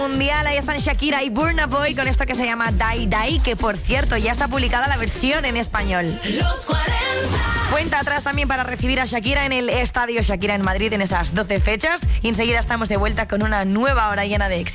Mundial, ahí están Shakira y Burna Boy con esto que se llama Die Die, que por cierto ya está publicada la versión en español. Los 40. Cuenta atrás también para recibir a Shakira en el Estadio Shakira en Madrid en esas 12 fechas y enseguida estamos de vuelta con una nueva hora llena de éxito.